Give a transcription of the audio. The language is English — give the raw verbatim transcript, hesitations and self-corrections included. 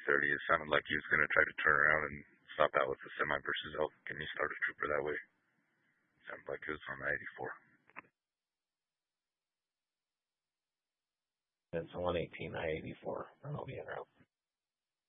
thirty. It sounded like he was going to try to turn around and stop out with the semi versus elk. Can you start a trooper that way? Sounded like it was on the eighty-four. It's one eighteen I eighty-four. I'll be en route.